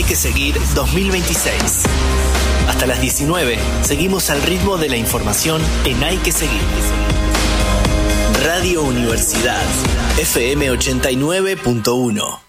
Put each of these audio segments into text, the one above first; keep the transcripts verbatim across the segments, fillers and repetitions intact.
que Seguir dos mil veintiséis. Hasta las diecinueve, seguimos al ritmo de la información en Hay que Seguir. Radio Universidad, F M ochenta y nueve punto uno.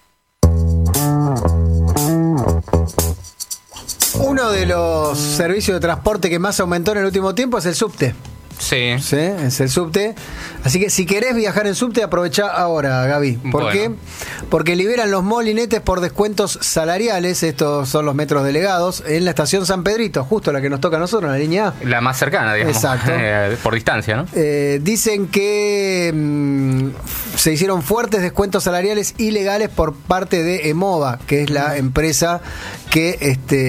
Uno de los servicios de transporte que más aumentó en el último tiempo es el subte. Sí. Sí, es el subte. Así que si querés viajar en subte, aprovechá ahora, Gaby. ¿Por Bueno. qué? Porque liberan los molinetes por descuentos salariales, estos son los metros delegados, en la estación San Pedrito, justo la que nos toca a nosotros, la línea A. La más cercana, digamos. Exacto. Eh, por distancia, ¿no? Eh, dicen que mmm, se hicieron fuertes descuentos salariales ilegales por parte de EMOVA, que es la empresa que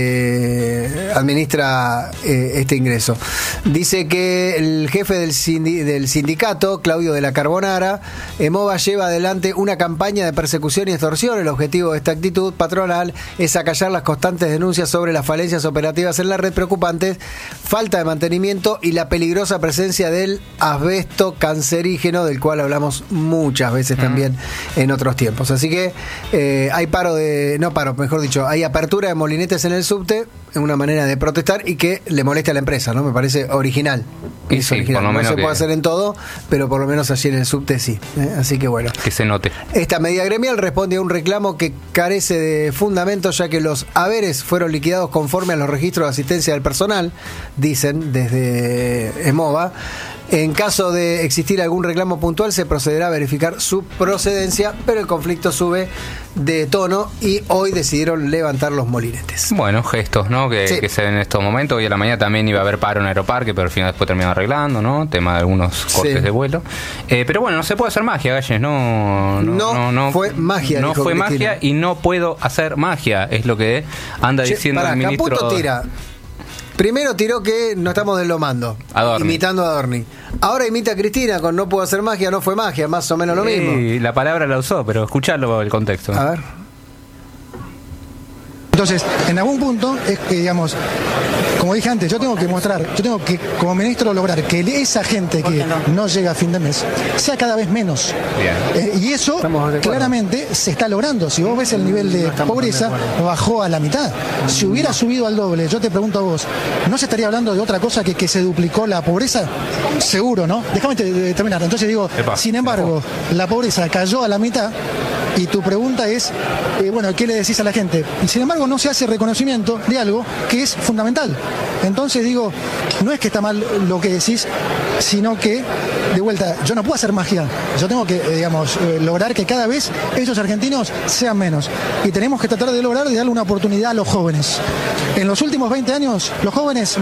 este, administra eh, este ingreso. Dice que el jefe del, sindi- del sindicato, Claudio de la Carbonara, EMOVA lleva adelante una campaña de persecución y extorsión. El objetivo de esta actitud patronal es acallar las constantes denuncias sobre las falencias operativas en la red preocupantes, falta de mantenimiento y la peligrosa presencia del asbesto cancerígeno, del cual hablamos muchas veces mm. también en otros tiempos. Así que eh, hay paro de... no paro, mejor dicho, hay apertura de molinetes en el subte, en una manera de protestar y que le moleste a la empresa, ¿no? Me parece original. Y es sí, original. por lo No menos se que... puede hacer en todo, pero por lo menos allí en el subte sí. ¿eh? Así que bueno. Que se note. Esta medida gremial responde a un reclamo que carece de fundamento, ya que los haberes fueron liquidados conforme a los registros de asistencia del personal, dicen desde EMOVA. En caso de existir algún reclamo puntual, se procederá a verificar su procedencia, pero el conflicto sube de tono y hoy decidieron levantar los molinetes. Bueno, gestos, ¿no? Que, sí. que se ven en estos momentos. Hoy a la mañana también iba a haber paro en Aeroparque, pero al final después terminaron arreglando, ¿no? Tema de algunos cortes sí. de vuelo. Eh, pero bueno, no se puede hacer magia, Galles. No, no, no, no, no fue magia. No dijo fue Cristina. magia y no puedo hacer magia, es lo que anda Che, diciendo pará, el ministro. Caputo tira. Primero tiró que no estamos desdomando, Adorni. imitando a Adorni. Ahora imita a Cristina con no puedo hacer magia, no fue magia, más o menos lo mismo. Sí, la palabra la usó, pero escucharlo el contexto. A ver. Entonces, en algún punto, es que, digamos, como dije antes, yo tengo que mostrar, yo tengo que, como ministro, lograr que esa gente que no? no llega a fin de mes sea cada vez menos. Eh, y eso claramente se está logrando. Si vos ves el nivel de no pobreza, de bajó a la mitad. Si hubiera subido al doble, yo te pregunto a vos, ¿no se estaría hablando de otra cosa que que se duplicó la pobreza? Seguro, ¿no? Déjame te, terminar. Entonces digo, Epa, sin embargo, la pobreza cayó a la mitad. Y tu pregunta es, eh, bueno, ¿qué le decís a la gente? Y sin embargo no se hace reconocimiento de algo que es fundamental. Entonces digo, no es que está mal lo que decís, sino que, de vuelta, yo no puedo hacer magia. Yo tengo que, eh, digamos, eh, lograr que cada vez esos argentinos sean menos. Y tenemos que tratar de lograr de darle una oportunidad a los jóvenes. En los últimos veinte años, los jóvenes